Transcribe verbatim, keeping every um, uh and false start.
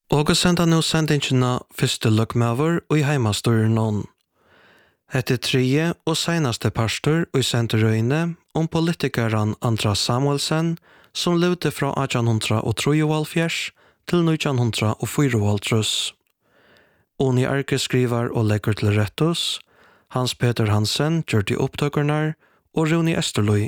Og senda nå sendingene første løkmøver og i heimastyrer noen. Hette tredje og senaste pastor og i senterøyene om politikeren Andras Samuelsen som levde fra atten trettiotre til nitten fyrtiofire. Oni Arke skriver og legger til rettos, Hans Peter Hansen gjør de opptøkerne og Rune Esterløy